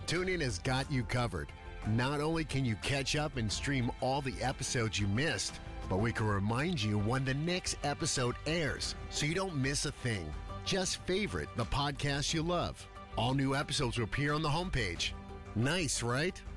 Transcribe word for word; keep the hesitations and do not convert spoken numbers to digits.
TuneIn has got you covered. Not only can you catch up and stream all the episodes you missed, but we can remind you when the next episode airs so you don't miss a thing. Just favorite the podcast you love. All new episodes will appear on the homepage. Nice, right?